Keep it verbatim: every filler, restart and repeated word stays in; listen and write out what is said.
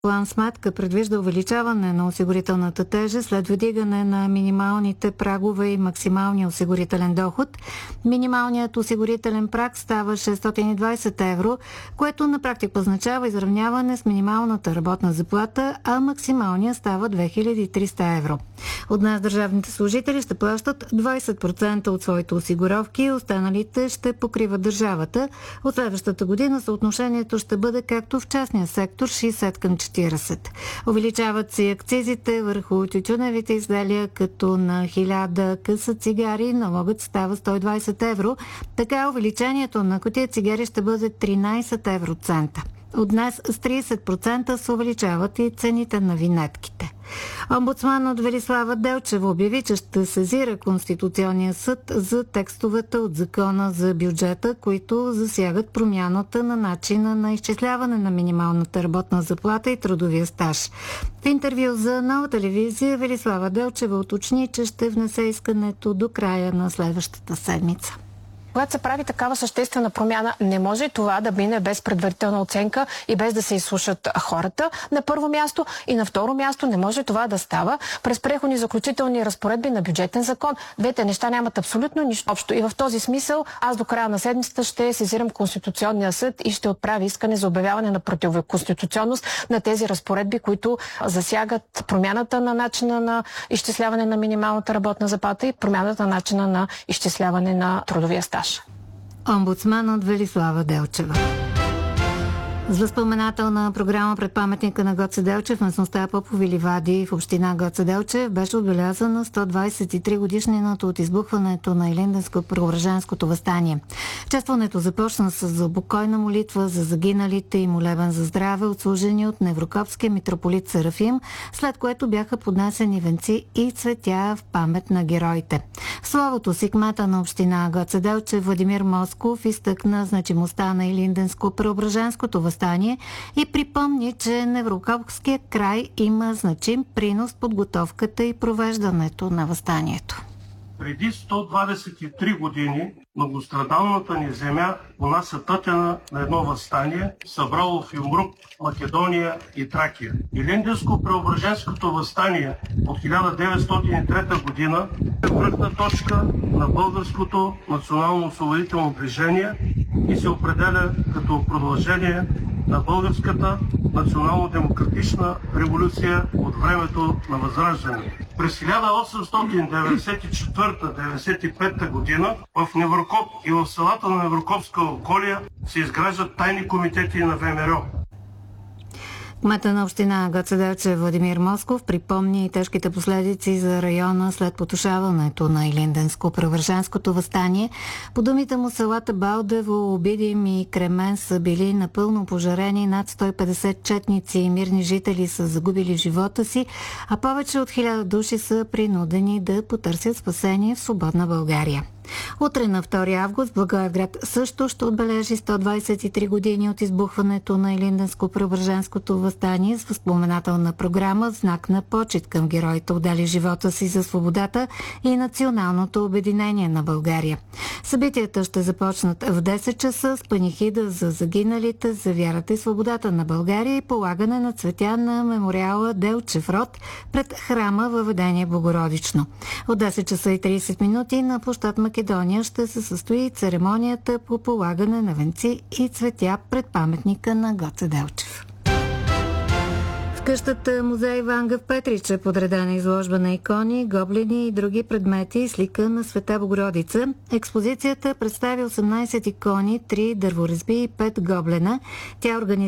План сметка предвижда увеличаване на осигурителната тежест след вдигане на минималните прагове и максималния осигурителен доход. Минималният осигурителен праг става шестстотин и двадесет евро, което на практика означава изравняване с минималната работна заплата, а максималния става две хиляди и триста евро. От днес държавните служители ще плащат двадесет процента от своите осигуровки, останалите ще покрива държавата. От следващата година съотношението ще бъде както в частния сектор шейсет към четиридесет. Увеличават се акцизите върху тютюневите изделия, като на хиляда къса цигари налогът става сто и двадесет евро. Така увеличението на кутия цигари ще бъде тринадесет евроцента. От днес с тридесет процента се увеличават и цените на винетките. Омбудсманът Велислава Делчева обяви, че ще сезира Конституционния съд за текстовете от Закона за бюджета, които засягат промяната на начина на изчисляване на минималната работна заплата и трудовия стаж. В интервю за Нова телевизия Велислава Делчева уточни, че ще внесе искането до края на следващата седмица. Когато се прави такава съществена промяна, не може това да мине без предварителна оценка и без да се изслушат хората на първо място, и на второ място не може това да става през преходни заключителни разпоредби на бюджетен закон. Двете неща нямат абсолютно нищо общо и в този смисъл аз до края на седмицата ще сезирам Конституционния съд и ще отправя искане за обявяване на противоконституционност на тези разпоредби, които засягат промяната на начина на изчисляване на минималната работна заплата и промяната на начина на изчисляване на трудовия стаж. Омбудсманът Велислава Делчева. С възпоменателна програма пред паметника на Гоце Делчев в местността Попови ливади в община Гоце Делчев беше отбелязана сто двадесет и три годишнината от избухването на Илинденско-Преображенското въстание. Честването започна с злобокойна молитва за загиналите и молебен за здраве, отслужени от Неврокопския митрополит Серафим, след което бяха поднесени венци и цветя в памет на героите. В словото си кмета на община Гоце Делчев Владимир Москов изтъкна значимостта на Илинденско-Преображенското въстание и припомни, че Неврокопския край има значим принос в подготовката и провеждането на въстанието. Преди сто двадесет и три години многострадалната ни земя понася тътена на едно въстание, събрало в Юмрук, Македония и Тракия. Илинденско-Преображенското въстание от хиляда деветстотин и трета година е връхна точка на българското национално-освободително движение и се определя като продължение на българската национално-демократична революция от времето на Възраждане. През хиляда осемстотин деветдесет и четвърта - деветдесет и пета година в Неврокоп и в селата на Неврокопска околия се изграждат тайни комитети на ВМРО. Кмета на община Гоце Делчев Владимир Москов припомни и тежките последици за района след потушаването на Илинденско-Преображенското въстание. По думите му селата Балдево, Обидим и Кремен са били напълно пожарени, над сто и петдесет четници и мирни жители са загубили живота си, а повече от хиляда души са принудени да потърсят спасение в свободна България. Утре на втори август Благоевград също ще отбележи сто двадесет и три години от избухването на Илинденско-Преображенското въстание с възпоменателна програма в знак на почит към героите, отдали живота си за свободата и националното обединение на България. Събитията ще започнат в десет часа с панихида за загиналите за вярата и свободата на България и полагане на цветя на мемориала Делчев род пред храма Въведение Богородично. От десет часа и тридесет минути на площад Македония ще се състои церемонията по полагане на венци и цветя пред паметника на Гоце Делчев. В къщата музей Иван Гав Петрич е подредена изложба на икони, гоблени и други предмети с лика на Света Богородица. Експозицията представи осемнадесет икони, три дърворезби и пет гоблена. Тя организира